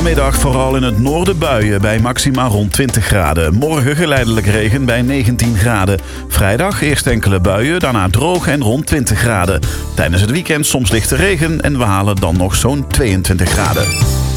Vanmiddag vooral in het noorden buien bij maxima rond 20 graden. Morgen geleidelijk regen bij 19 graden. Vrijdag eerst enkele buien, daarna droog en rond 20 graden. Tijdens het weekend soms lichte regen en we halen dan nog zo'n 22 graden.